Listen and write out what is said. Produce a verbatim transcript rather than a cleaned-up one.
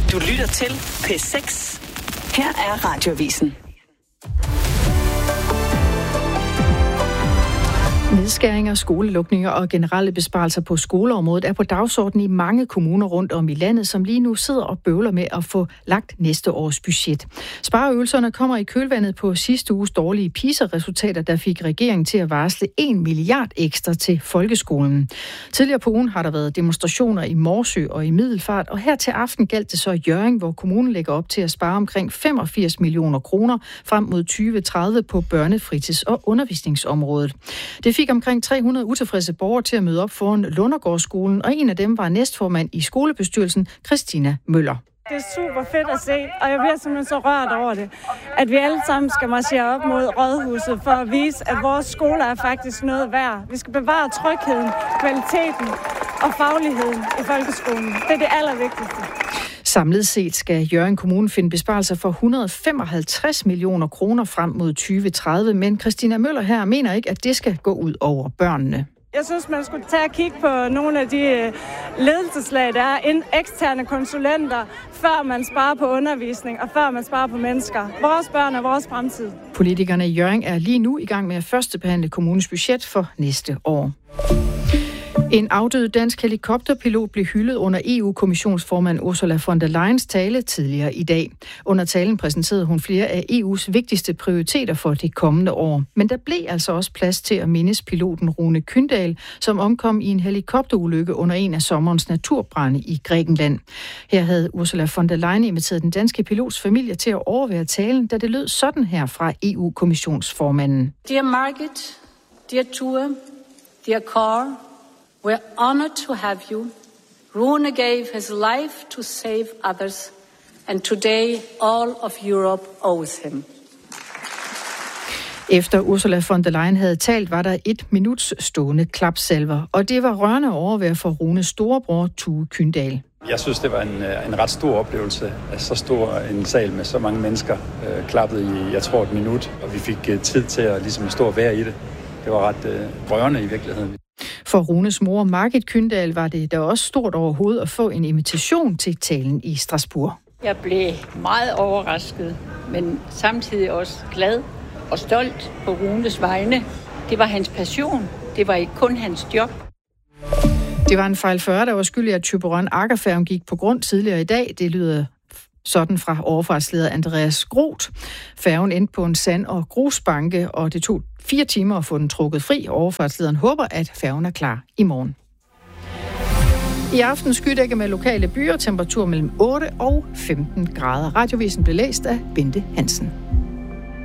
Du lytter til P seks. Her er Radioavisen. Nedskæringer, skolelukninger og generelle besparelser på skoleområdet er på dagsordenen i mange kommuner rundt om i landet, som lige nu sidder og bøvler med at få lagt næste års budget. Spareøvelserne kommer i kølvandet på sidste uges dårlige PISA-resultater, der fik regeringen til at varsle en milliard ekstra til folkeskolen. Tidligere på ugen har der været demonstrationer i Morsø og i Middelfart, og her til aften galt det så i Hjørring, hvor kommunen lægger op til at spare omkring femogfirs millioner kroner frem mod tyve tredive på børne-, fritids- og undervisningsområdet. Det fik omkring tre hundrede utilfredse borgere til at møde op foran Lundergårdsskolen, og en af dem var næstformand i skolebestyrelsen, Christina Møller. Det er super fedt at se, og jeg bliver simpelthen så rørt over det, at vi alle sammen skal marchere op mod Rådhuset for at vise, at vores skoler er faktisk noget værd. Vi skal bevare trygheden, kvaliteten og fagligheden i folkeskolen. Det er det allervigtigste. Samlet set skal Hjørring Kommune finde besparelser for et hundrede og femoghalvtreds millioner kroner frem mod tyve tredive, men Christina Møller her mener ikke, at det skal gå ud over børnene. Jeg synes, man skulle tage og kigge på nogle af de ledelseslag, der er eksterne konsulenter, før man sparer på undervisning og før man sparer på mennesker. Vores børn er vores fremtid. Politikerne i Hjørring er lige nu i gang med at førstebehandle kommunens budget for næste år. En afdød dansk helikopterpilot blev hyldet under E U-kommissionsformand Ursula von der Leyens tale tidligere i dag. Under talen præsenterede hun flere af E U's vigtigste prioriteter for det kommende år. Men der blev altså også plads til at mindes piloten Rune Kyndal, som omkom i en helikopterulykke under en af sommerens naturbrande i Grækenland. Her havde Ursula von der Leyen inviteret den danske pilots familie til at overvære talen, da det lød sådan her fra E U-kommissionsformanden. Dear Margit, dear Tua, dear Carl, we're honored to have you. Rune gave his life to save others, and today all of Europe owes him. Efter Ursula von der Leyen havde talt, var der et minuts stående klapsalver, og det var rørende at overvære for Runes storebror, Tue Kyndal. Jeg synes, det var en, en ret stor oplevelse, at så stor en sal med så mange mennesker øh, klappede i, jeg tror, et minut, og vi fik øh, tid til at ligesom, stå og være i det. Det var ret øh, rørende i virkeligheden. For Runes mor, Margit Kyndal, var det da også stort overhovedet at få en invitation til talen i Strasbourg. Jeg blev meget overrasket, men samtidig også glad og stolt på Runes vegne. Det var hans passion. Det var ikke kun hans job. Det var en fejl fyrre, der var skyld i, at Thyborøn-Aggerfærgen gik på grund tidligere i dag. Det lyder sådan fra overfartsleder Andreas Groth. Færgen endte på en sand- og grusbanke, og det tog fire timer at få den trukket fri. Overfartslederen håber, at færgen er klar i morgen. I aften skydække med lokale byer, temperatur mellem otte og femten grader. Radioavisen blev læst af Bente Hansen.